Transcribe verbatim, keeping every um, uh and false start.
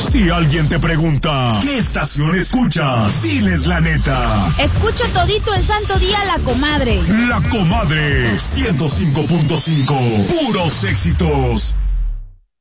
Si alguien te pregunta, ¿qué estación escuchas? Diles la neta. Escucho todito el santo día La Comadre. La Comadre, ciento cinco punto cinco. Puros éxitos.